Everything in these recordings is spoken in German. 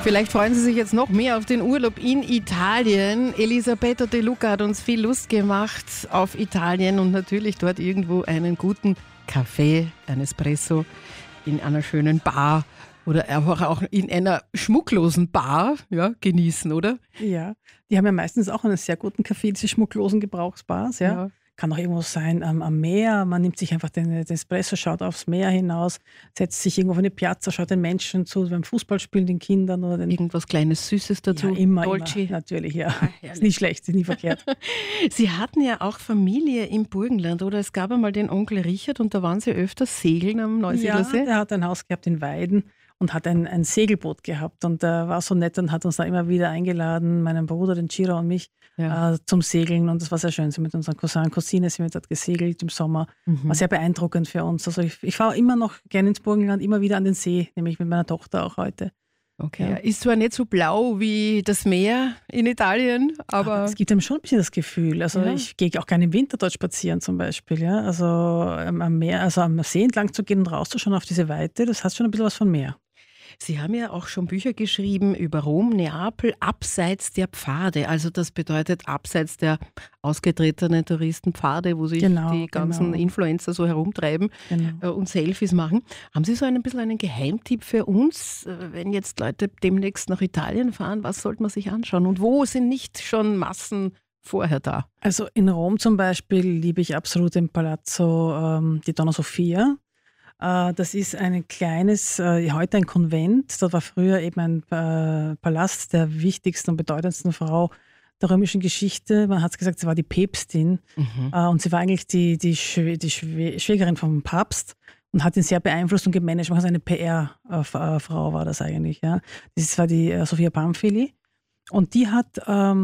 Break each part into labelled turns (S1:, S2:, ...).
S1: Vielleicht freuen Sie sich jetzt noch mehr auf den Urlaub in Italien. Elisabetta De Luca hat uns viel Lust gemacht auf Italien und natürlich dort irgendwo einen guten Kaffee, ein Espresso in einer schönen Bar oder einfach auch in einer schmucklosen Bar genießen, oder?
S2: Ja, die haben ja meistens auch einen sehr guten Kaffee, diese schmucklosen Gebrauchsbars. Ja. Kann auch irgendwo sein am Meer. Man nimmt sich einfach den Espresso, schaut aufs Meer hinaus, setzt sich irgendwo auf eine Piazza, schaut den Menschen zu, beim Fußballspielen, den Kindern. Oder
S1: irgendwas Kleines, Süßes dazu.
S2: Ja, immer,
S1: Dolce.
S2: Natürlich, ja. Ist nicht schlecht, ist nie verkehrt.
S1: Sie hatten ja auch Familie im Burgenland, oder? Es gab einmal den Onkel Richard und da waren Sie öfters segeln am Neusiedlersee.
S2: Ja, der hat ein Haus gehabt in Weiden und hat ein Segelboot gehabt und war so nett und hat uns da immer wieder eingeladen, meinen Bruder, den Ciro und mich, zum Segeln, und das war sehr schön. So mit unseren Cousin und Cousine sind wir dort gesegelt im Sommer. War sehr beeindruckend für uns. Also ich fahre immer noch gerne ins Burgenland, immer wieder an den See, nämlich mit meiner Tochter auch heute.
S1: Okay, ja. Ist zwar nicht so blau wie das Meer in Italien, aber
S2: es gibt einem schon ein bisschen das Gefühl. Also ich gehe auch gerne im Winter dort spazieren zum Beispiel. Ja? Also am Meer, also am See entlang zu gehen und rauszuschauen auf diese Weite, das hat schon ein bisschen was von Meer.
S1: Sie haben ja auch schon Bücher geschrieben über Rom, Neapel, abseits der Pfade. Also das bedeutet abseits der ausgetretenen Touristenpfade, wo sich die ganzen Influencer so herumtreiben und Selfies machen. Haben Sie so ein bisschen einen Geheimtipp für uns, wenn jetzt Leute demnächst nach Italien fahren? Was sollte man sich anschauen? Und wo sind nicht schon Massen vorher da?
S2: Also in Rom zum Beispiel liebe ich absolut den Palazzo di Donna Sofia. Das ist ein kleines, heute ein Konvent. Dort war früher eben ein Palast der wichtigsten und bedeutendsten Frau der römischen Geschichte. Man hat gesagt, sie war die Päpstin und sie war eigentlich die Schwägerin vom Papst und hat ihn sehr beeinflusst und gemanagt. Man kann sagen, eine PR-Frau war das eigentlich. Ja. Das war die Sofia Pamphili. Und die hat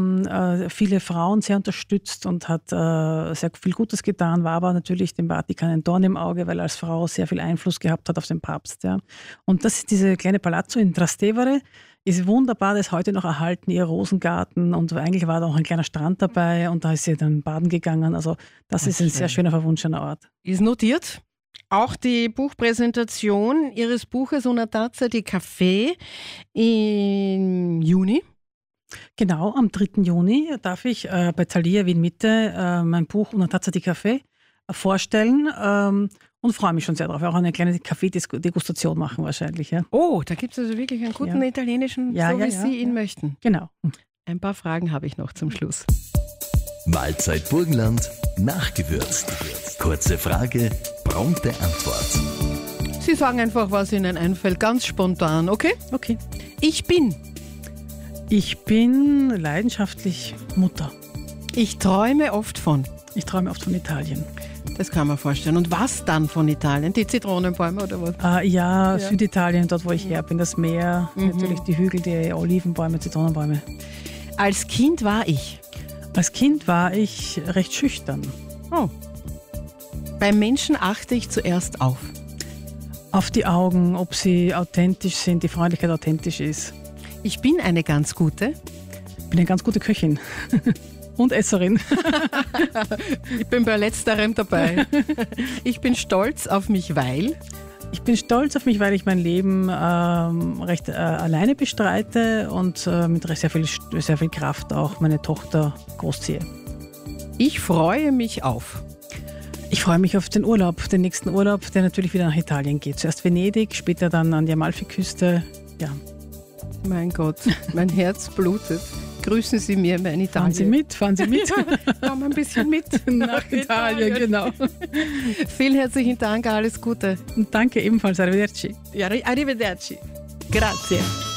S2: viele Frauen sehr unterstützt und hat sehr viel Gutes getan, war aber natürlich dem Vatikan ein Dorn im Auge, weil er als Frau sehr viel Einfluss gehabt hat auf den Papst. Ja. Und das ist diese kleine Palazzo in Trastevere, ist wunderbar, das ist heute noch erhalten, ihr Rosengarten, und eigentlich war da auch ein kleiner Strand dabei und da ist sie dann baden gegangen. Also das ist ein sehr schöner, verwunschener Ort.
S1: Ist notiert. Auch die Buchpräsentation Ihres Buches Una Tazza di Caffè im Juni.
S2: Genau, am 3. Juni darf ich bei Thalia Wien Mitte mein Buch Una Tazza di Caffè vorstellen und freue mich schon sehr drauf. Auch eine kleine Kaffeedegustation machen wahrscheinlich. Ja.
S1: Oh, da gibt es also wirklich einen guten italienischen, wie Sie ihn möchten.
S2: Genau.
S1: Ein paar Fragen habe ich noch zum Schluss.
S3: Mahlzeit Burgenland, nachgewürzt. Kurze Frage, prompte Antwort.
S1: Sie sagen einfach, was Ihnen einfällt, ganz spontan, okay?
S2: Okay.
S1: Ich bin
S2: leidenschaftlich Mutter.
S1: Ich träume oft von
S2: Italien.
S1: Das kann man vorstellen. Und was dann von Italien? Die Zitronenbäume oder was?
S2: Süditalien, dort wo ich her bin, das Meer, natürlich die Hügel, die Olivenbäume, Zitronenbäume.
S1: Als Kind war ich
S2: recht schüchtern.
S1: Oh. Beim Menschen achte ich zuerst auf
S2: die Augen, ob sie authentisch sind, die Freundlichkeit authentisch ist.
S1: Ich bin eine ganz gute.
S2: Ich bin eine ganz gute Köchin und Esserin.
S1: Ich bin bei letzterem dabei. Ich bin stolz auf mich, weil...
S2: Ich bin stolz auf mich, weil ich mein Leben recht alleine bestreite und mit sehr viel Kraft auch meine Tochter großziehe.
S1: Ich freue mich auf...
S2: Ich freue mich auf den Urlaub, den nächsten Urlaub, der natürlich wieder nach Italien geht. Zuerst Venedig, später dann an die Amalfiküste. Ja.
S1: Mein Gott, mein Herz blutet. Grüßen Sie mir mein
S2: Fahren
S1: Italien.
S2: Sie mit.
S1: Komm ein bisschen mit
S2: nach Italien, genau.
S1: Vielen herzlichen Dank, alles Gute.
S2: Und danke ebenfalls, arrivederci.
S1: Ja, arrivederci. Grazie.